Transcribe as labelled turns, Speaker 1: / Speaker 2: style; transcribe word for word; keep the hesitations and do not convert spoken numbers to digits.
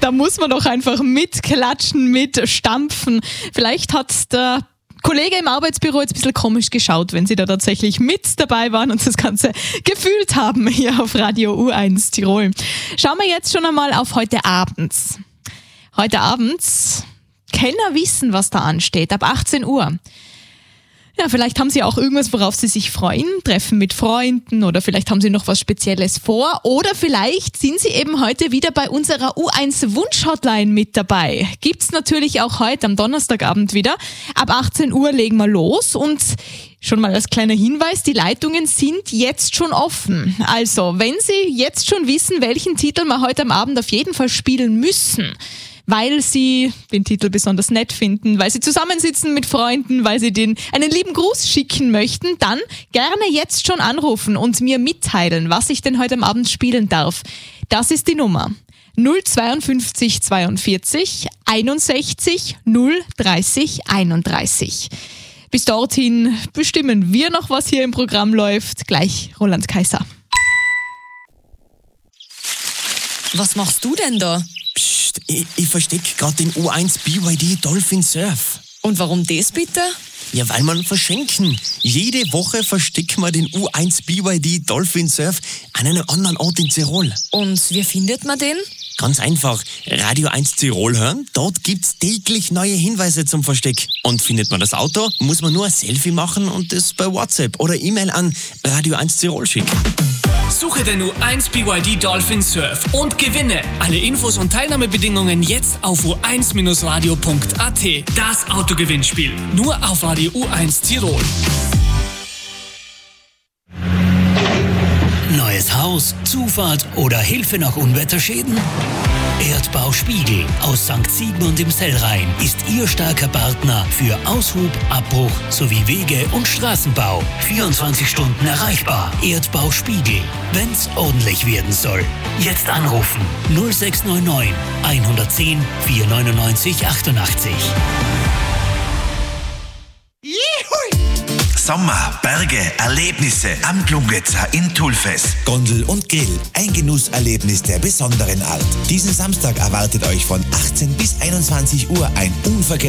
Speaker 1: da muss man doch einfach mitklatschen, mitstampfen. Vielleicht hat der Kollege im Arbeitsbüro jetzt ein bisschen komisch geschaut, wenn Sie da tatsächlich mit dabei waren und das Ganze gefühlt haben hier auf Radio U eins Tirol. Schauen wir jetzt schon einmal auf heute Abend. Heute Abend, Kenner wissen, was da ansteht, ab achtzehn Uhr. Ja, vielleicht haben Sie auch irgendwas, worauf Sie sich freuen, Treffen mit Freunden oder vielleicht haben Sie noch was Spezielles vor oder vielleicht sind Sie eben heute wieder bei unserer U eins Wunsch-Hotline mit dabei. Gibt's natürlich auch heute am Donnerstagabend wieder. Ab achtzehn Uhr legen wir los und schon mal als kleiner Hinweis, die Leitungen sind jetzt schon offen. Also, wenn Sie jetzt schon wissen, welchen Titel wir heute am Abend auf jeden Fall spielen müssen, weil Sie den Titel besonders nett finden, weil Sie zusammensitzen mit Freunden, weil Sie den einen lieben Gruß schicken möchten, dann gerne jetzt schon anrufen und mir mitteilen, was ich denn heute am Abend spielen darf. Das ist die Nummer null zweiundfünfzig zweiundvierzig einundsechzig null dreißig einunddreißig. Bis dorthin bestimmen wir noch, was hier im Programm läuft. Gleich Roland Kaiser.
Speaker 2: Was machst du denn da?
Speaker 3: Psst, ich, ich verstecke gerade den U eins B Y D Dolphin Surf.
Speaker 2: Und warum das bitte?
Speaker 3: Ja, weil man verschenken. Jede Woche verstecken wir den U eins B Y D Dolphin Surf an einem anderen Ort in Tirol.
Speaker 2: Und wie findet man den?
Speaker 3: Ganz einfach, Radio eins Tirol hören, dort gibt's täglich neue Hinweise zum Versteck. Und findet man das Auto, muss man nur ein Selfie machen und das bei WhatsApp oder E-Mail an Radio eins Tirol schicken.
Speaker 4: Suche den U eins B Y D Dolphin Surf und gewinne. Alle Infos und Teilnahmebedingungen jetzt auf u eins radio punkt a t. Das Autogewinnspiel. Nur auf Radio U eins Tirol.
Speaker 5: Neues Haus, Zufahrt oder Hilfe nach Unwetterschäden? Erdbau Spiegel aus Sankt Sigmund im Sellrhein ist Ihr starker Partner für Aushub, Abbruch sowie Wege- und Straßenbau. vierundzwanzig Stunden erreichbar. Erdbau Spiegel, wenn's ordentlich werden soll. Jetzt anrufen null sechs neun neun hundertzehn vierhundertneunundneunzig achtundachtzig.
Speaker 6: Sommer, Berge, Erlebnisse am Glungetzer in Tulfes.
Speaker 7: Gondel und Grill, ein Genusserlebnis der besonderen Art. Diesen Samstag erwartet euch von achtzehn bis einundzwanzig Uhr ein unvergessliches